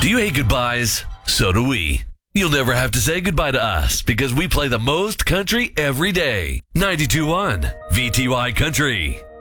Do you hate goodbyes? So do we. You'll never have to say goodbye to us because we play the most country every day. 92.1 VTY Country.